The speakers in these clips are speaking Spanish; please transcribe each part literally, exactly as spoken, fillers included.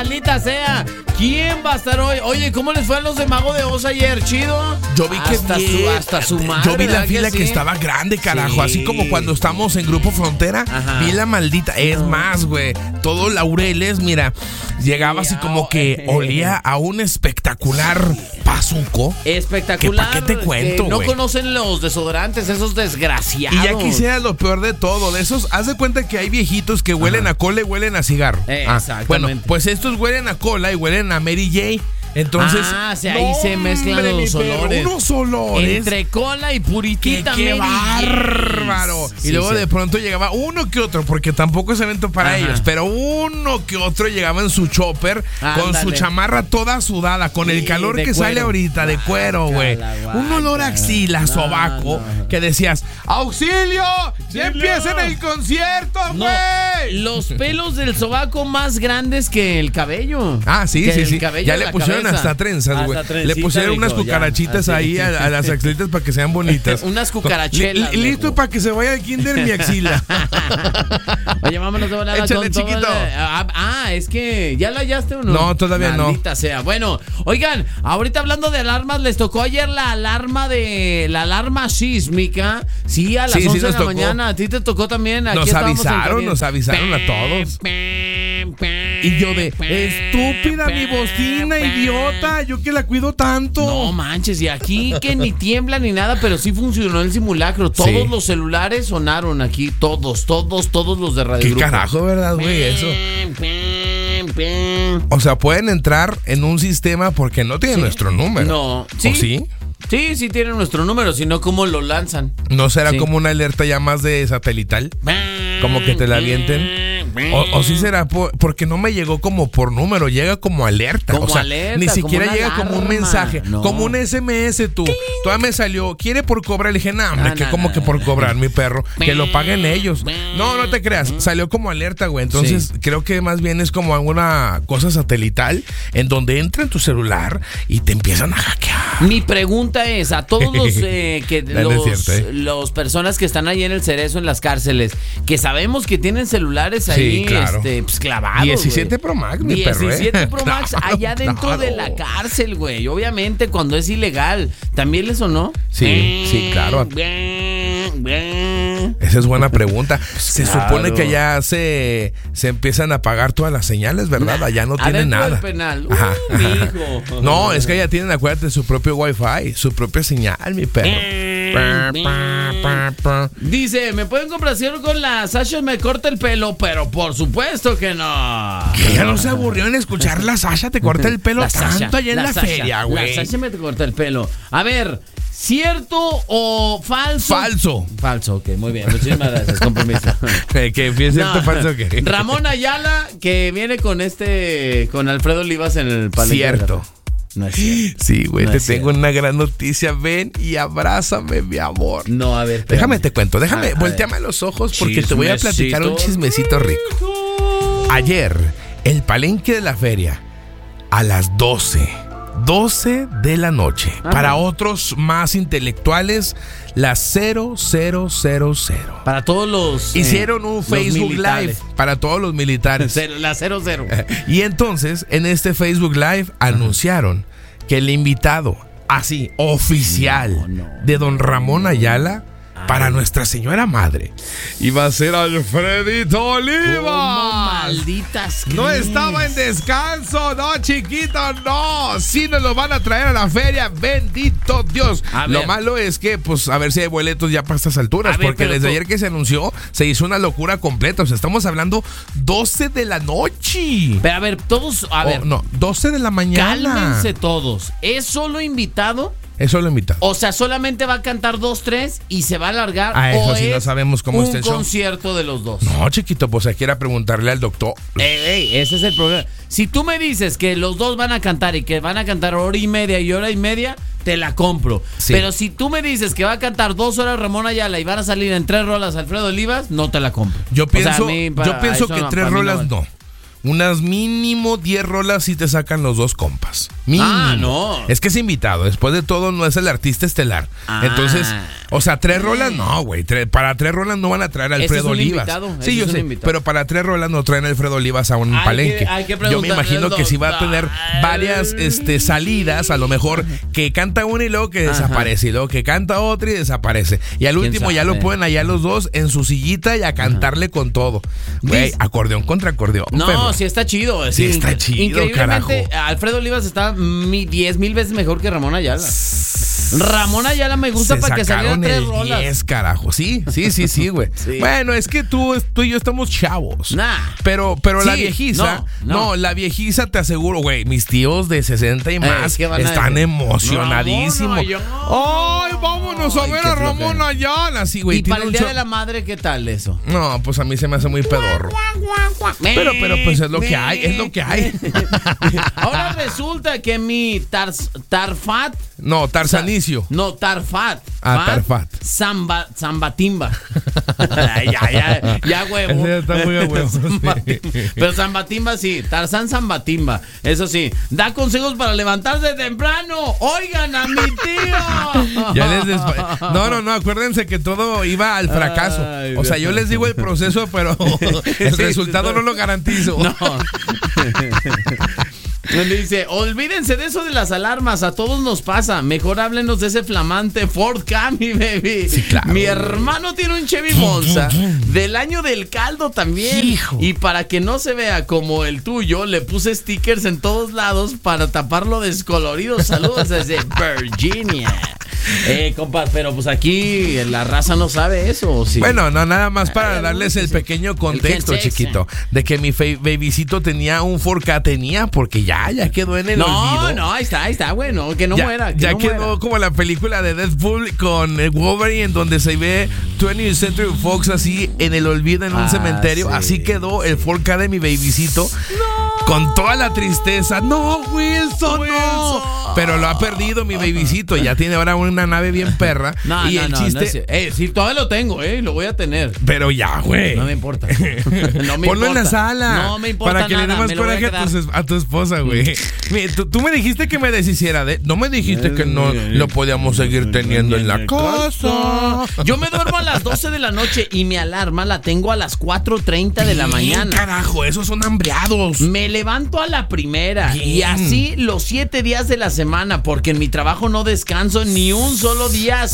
maldita sea. ¿Quién va a estar hoy? Oye, ¿cómo les fue a los de Mago de Oz ayer? ¿Chido? Yo vi que hasta bien. su, hasta su madre. Yo vi la fila que, que sí? estaba grande, carajo. Sí. Así como cuando estamos en Grupo Frontera. Ajá. Vi la maldita. Es No. más, güey. Todos laureles, mira. Llegaba Sí, así como oh, que eh. olía a un espectacular pazuco. Espectacular. ¿Que pa' qué te cuento, que no güey? conocen los desodorantes, esos desgraciados. Y ya quisiera lo peor de todo. De esos, haz de cuenta que hay viejitos que huelen Ajá. a cola y huelen a cigarro. Eh, Ah, exactamente. bueno, pues estos huelen a cola y huelen a Mary J. Entonces, Ah, o sea, ahí se mezclan hombre, los mi perro, olores. Unos olores. Entre cola y ¡Qué, puritita. qué Mary bárbaro! Jane. Y Sí, luego sí. de pronto llegaba uno que otro, porque tampoco es evento para Ajá. ellos, pero uno que otro llegaba en su chopper con su Ándale. chamarra toda sudada, con el Sí, calor de que sale cuero. ahorita de cuero, güey. Guácala, Un olor a axila, No, sobaco, no. que decías, ¡auxilio! ¡Ya empiecen el concierto, No, güey! los pelos del sobaco más grandes que el cabello. Ah, sí, Que sí, el sí. cabello Ya de le la pusieron cabeza. hasta trenzas, güey. Hasta Le trencita, pusieron unas dijo, ya, cucarachitas así. ahí a, a las axilitas para que sean bonitas. Unas cucarachelas, Li- li- listo viejo. para que se vaya al kinder mi axila. Oye, vámonos de volada Échale, con todo chiquito. el- ah, ah, es que ¿ya la hallaste o no? No, todavía no. Maldita sea. Bueno, oigan, ahorita hablando de alarmas, les tocó ayer la alarma de la alarma sísmica. Sí, a las Sí, sí once de nos la tocó. mañana. A ti te tocó también. Aquí Nos estábamos en avisaron, cabina. nos avisaron a todos. Y yo de, estúpida mi bocina, idiota, yo que la cuido tanto. No manches, y aquí que ni tiembla ni nada, pero sí funcionó el simulacro. Todos Sí. los celulares sonaron aquí, todos, todos, todos los de Radio Qué Grupo. carajo, ¿verdad, güey? Eso. O sea, pueden entrar en un sistema porque no tienen Sí. nuestro número. No, ¿O sí. sí? Sí, sí tienen nuestro número, sino cómo lo lanzan. ¿No será Sí. como una alerta ya más de satelital? Como que te la avienten. O, o sí será por- porque no me llegó como por número, llega como alerta. Como o sea, alerta, ni como siquiera una llega como un alarma. mensaje, No. como un S M S tú. Todavía me salió, quiere por cobrar. Le dije, no, hombre, Ah, que no, como no, que no, por no. cobrar, mi perro. Que lo paguen ellos. No, no te creas, salió como alerta, güey. Entonces, Sí. creo que más bien es como alguna cosa satelital en donde entra en tu celular y te empiezan a hackear. Mi pregunta es a todos los eh, que No, no es los, cierto, ¿eh? los personas que están ahí en el Cerezo, en las cárceles, que sabemos que tienen celulares ahí, Sí, claro. este, pues, clavados. diecisiete güey. Pro Max, mi perro, ¿eh? diecisiete Pro Max Claro, allá dentro claro. de la cárcel, güey. Obviamente cuando es ilegal. ¿También les sonó? Sí, sí, claro. Bien, bien. Esa es buena pregunta. Se Claro. supone que ya se, se empiezan a apagar todas las señales, ¿verdad? Allá no tienen Adentro nada. del penal. Uh, Ajá, ajá. mijo. No, es que allá tienen, acuérdate, su propio wifi, su propia señal, mi perro. Dice, ¿me pueden complacer con la Sasha me corta el pelo? Pero por supuesto que no. Que ya no se aburrió en escuchar la Sasha te corta el pelo La tanto Sasha, allá en la, Sasha, feria, güey. La Sasha me corta el pelo. A ver, ¿cierto o falso? Falso. Falso, ok, muy bien. Muchísimas gracias, compromiso. ¿Que que es cierto No. falso o qué? Ramón Ayala, que viene con este, con Alfredo Olivas en el palenque. Cierto. No es cierto. Sí, güey, No te es tengo cierto. una gran noticia. Ven y abrázame, mi amor. No, a ver. espérame. Déjame te cuento, déjame, Ah, a volteame a ver. los ojos porque te voy a platicar un chismecito rico. Ayer, el palenque de la feria, a las doce, doce de la noche. Ah. Para otros más intelectuales, las cero cero cero cero. Para todos los. eh, Hicieron un los Facebook militares. Live para todos los militares. Cero- La cero cero. Y entonces, en este Facebook Live, anunciaron que el invitado, así, oficial, No, no. de don Ramón Ayala, para Nuestra Señora Madre, iba a ser Alfredito ¿Cómo Olivas. malditas No crees? estaba en descanso, no, chiquito, no. Sí nos lo van a traer a la feria, bendito Dios. A Lo ver. malo es que, pues, a ver si hay boletos ya para estas alturas, A ver, porque pero desde tú- ayer que se anunció, se hizo una locura completa. O sea, estamos hablando doce de la noche. Pero a ver, todos, a Oh, ver, no, doce de la mañana. cálmense todos. ¿Es solo invitado? Eso lo invitado. O sea, solamente va a cantar dos, tres y se va a alargar. Ah, eso o sí, es no sabemos cómo un está el show. concierto de los dos. No, chiquito, pues aquí era preguntarle al doctor. Ey, ey, ese es el problema. Si tú me dices que los dos van a cantar y que van a cantar hora y media y hora y media, te la compro. Sí. Pero si tú me dices que va a cantar dos horas Ramón Ayala y van a salir en tres rolas Alfredo Olivas, no te la compro. Yo O sea, pienso, a mí, para- yo pienso eso que no, tres para mí rolas no. no. Unas mínimo diez rolas sí te sacan los dos compas. Mínimo. Ah, no. Es que es invitado. Después de todo, no es el artista estelar. Ah. Entonces, O sea, tres rolas no, güey. Para tres rolas no van a traer a Alfredo Olivas. Invitado, sí, yo sé. Invitado. Pero para tres rolas no traen a Alfredo Olivas a un hay palenque. Que, hay que yo me imagino que sí va a tener varias este, salidas, a lo mejor que canta una y luego que Ajá. desaparece. Y luego que canta otra y desaparece. Y al último ya lo ponen allá los dos en su sillita y a cantarle Ajá. con todo. Güey, acordeón contra acordeón. No, pero. sí está chido. Sí, sí está chido, increíblemente, carajo. Alfredo Olivas está diez mil veces mejor que Ramón Ayala. Ramón Ayala me gusta Se para que salgan tres rolas. diez, carajo. Sí, sí, sí, sí, güey. Sí. Bueno, es que tú, tú y yo estamos chavos. Nah. Pero, pero sí, la viejiza, no, no. no, la viejiza te aseguro, güey, mis tíos de sesenta y más eh, están emocionadísimos. Ay, vámonos a Ay, ver a Ramón Ayala. Sí, güey. Y para el Día de la Madre, ¿qué tal eso? No, pues a mí se me hace muy pedorro. Pero, pero pues es lo que hay, es lo que hay. Ahora resulta que mi tar, Tarfat. No, Tarzanicio. No, Tarfat. Ah, Tarfat. Zamba, Zambatimba. ya, ya, ya, huevo. Ese está muy a huevo. Sí. Pero Zambatimba sí, Tarzán Zambatimba. Eso sí, da consejos para levantarse temprano. Oigan a mi tío. Ya les despa- no, no, no, acuérdense que todo iba al fracaso. Ay, o sea, yo les digo el proceso, pero el sí, resultado no, no lo garantizo. No. Dice, olvídense de eso de las alarmas, a todos nos pasa. Mejor háblenos de ese flamante Ford Ka, mi baby. Sí, claro. Mi hermano tiene un Chevy Monza del año del caldo también. Hijo. Y para que no se vea como el tuyo, le puse stickers en todos lados para taparlo descolorido. Saludos desde Virginia. Eh, compas, pero pues aquí la raza no sabe eso, ¿sí? Bueno, no, nada más para Ay, darles el pequeño contexto, el chiquito, de que mi fe- babycito tenía un Ford Ka, tenía, porque ya, ya quedó en el no, olvido. No, no, ahí está, ahí está, bueno, que no ya, muera. Que ya no quedó muera. Como la película de Deadpool con el Wolverine, en donde se ve twentieth Century Fox así en el olvido en un ah, cementerio. Sí. Así quedó el Ford Ka de mi babycito. No. Con toda la tristeza. No, Wilson, Wilson, no. Pero lo ha perdido mi babycito. Ya tiene ahora una nave bien perra. No, y no, el no, chiste. No es, eh, sí, todavía lo tengo, eh. Lo voy a tener. Pero ya, güey. No me importa. No me Ponlo importa. en la sala. No me importa. Para que nada, le dé más coraje a tu, a tu esposa, güey. Tú, tú me dijiste que me deshiciera de. No me dijiste que no lo podíamos seguir teniendo en la casa. Yo me duermo a las doce de la noche y mi alarma la tengo a las cuatro treinta de la mañana. Carajo, esos son hambreados. Me levanto a la primera. Bien. Y así los siete días de la semana, porque en mi trabajo no descanso ni un solo día.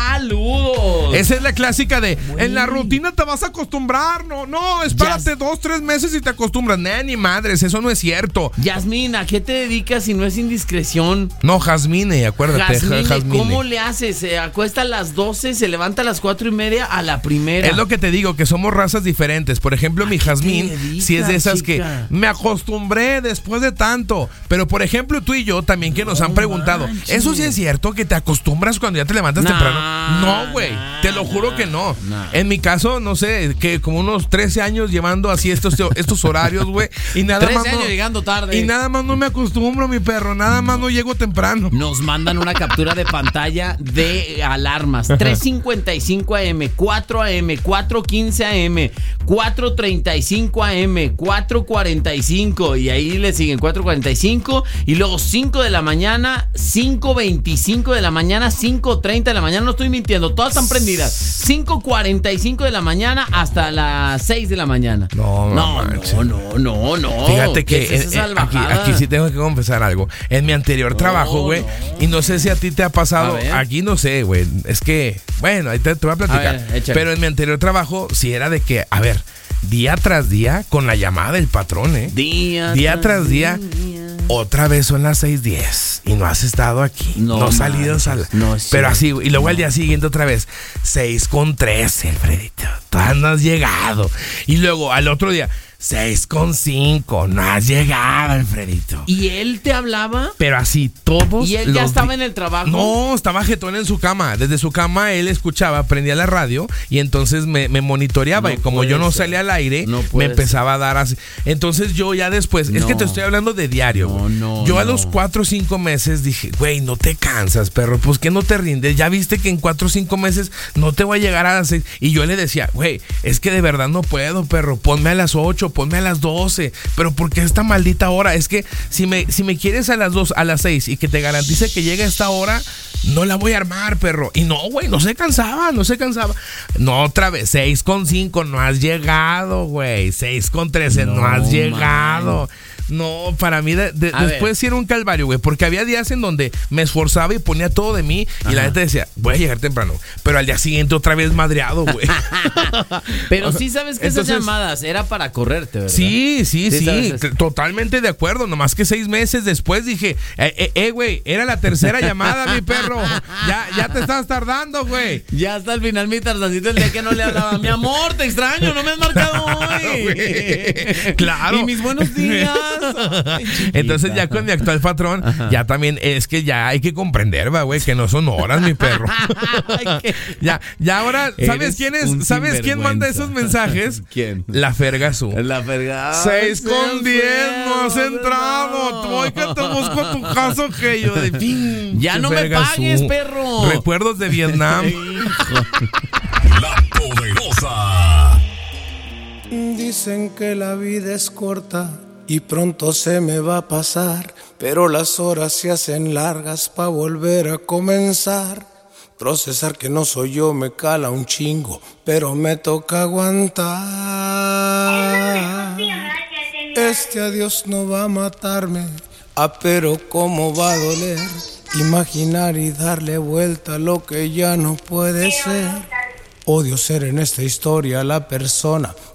¡Saludos! Esa es la clásica de, Güey. en la rutina te vas a acostumbrar. No, no, espérate Yas- dos, tres meses y te acostumbras. Nah, ni madres, eso no es cierto. Yasmín, ¿a qué te dedicas si no es indiscreción? No, Jasmine, acuérdate. Jasmine, Jasmine. ¿cómo le haces? Se acuesta a las doce, se levanta a las cuatro y media a la primera. Es lo que te digo, que somos razas diferentes. Por ejemplo, mi Jasmine, si es de esas chica? que me acostumbré después de tanto. Pero, por ejemplo, tú y yo también que nos no han preguntado, manches. ¿Eso sí es cierto que te acostumbras cuando ya te levantas nah, temprano? No, güey, nah, te lo juro nah, que no. Nah. En mi caso, no sé, que como unos trece años llevando así estos, estos horarios, güey. Y nada trece más años no, llegando tarde. Y nada más no me acostumbro, mi perro. Nada más no llego temprano. Nos mandan una captura de pantalla de alarmas. tres cincuenta y cinco a eme, cuatro a eme, cuatro quince a eme, cuatro treinta y cinco a eme, cuatro cuarenta y cinco. Y ahí le siguen cuatro cuarenta y cinco. Y luego cinco de la mañana, cinco veinticinco de la mañana, cinco treinta de la mañana. No estoy mintiendo, todas están prendidas. cinco cuarenta y cinco de la mañana hasta las seis de la mañana. No, no, no, no, no, no. Fíjate que es en, en, aquí, aquí sí tengo que confesar algo. En mi anterior no, trabajo, güey, no. y no sé si a ti te ha pasado, aquí no sé, güey, es que, bueno, ahí te, te voy a platicar. A ver, pero en mi anterior trabajo sí era de que, a ver, día tras día con la llamada del patrón, ¿eh? Día, día tras día. día. Otra vez son las seis diez y no has estado aquí. No, no has salido a la... No, pero así, y luego no. al día siguiente otra vez, seis con trece, Alfredito. Todavía no has llegado. Y luego al otro día, seis con cinco, no has llegado, Alfredito. ¿Y él te hablaba? Pero así, todos. ¿Y él ya estaba en el trabajo? No, estaba jetón en su cama. Desde su cama él escuchaba, prendía la radio y entonces me, me monitoreaba. No y como yo no ser. salía al aire, no me empezaba ser. a dar así. Entonces yo ya después, no. es que te estoy hablando de diario. No, no, yo a no. los cuatro o cinco meses dije, güey, no te cansas, perro. Pues que no te rindes. Ya viste que en cuatro o cinco meses no te voy a llegar a las seis. Y yo le decía, güey, es que de verdad no puedo, perro. Ponme a las ocho, ponme a las doce. Pero ¿por qué esta maldita hora? Es que si me, si me quieres a las dos, a las seis y que te garantice que llegue a esta hora, no la voy a armar, perro. Y no, güey, no se cansaba, no se cansaba. No, otra vez, seis con cinco, no has llegado, güey. seis con trece, no, no has man. llegado. No, para mí de, de, después sí era un calvario, güey, porque había días en donde me esforzaba y ponía todo de mí. Ajá. Y la gente decía, voy a llegar temprano, pero al día siguiente otra vez madreado, güey. Pero sí sabes que Entonces, esas llamadas era para correrte, ¿verdad? Sí, sí, sí, sí totalmente de acuerdo, nomás que seis meses después dije, eh, eh, güey, era la tercera llamada, mi perro, ya, ya te estás tardando, güey. Ya hasta el final mi tardancito el día que no le hablaba, mi amor, te extraño, no me has marcado hoy. Claro. Y mis buenos días. Ay, entonces ya con mi actual patrón, ajá, ya también es que ya hay que comprender, va, güey, que no son horas, mi perro. Ay, ya, ya ahora, ¿sabes quién es? ¿Sabes quién manda esos mensajes? ¿Quién? La Fergazú. La Fergazú. Seis con diez, no has entrado. Voy que te busco tu caso, que yo de fin. Ya no Fergazú. Me pagues, perro. Recuerdos de Vietnam. La Poderosa. Dicen que la vida es corta y pronto se me va a pasar, pero las horas se hacen largas pa' volver a comenzar. Procesar que no soy yo me cala un chingo, pero me toca aguantar. Este adiós no va a matarme, ah, pero cómo va a doler imaginar y darle vuelta a lo que ya no puede ser. Odio ser en esta historia la persona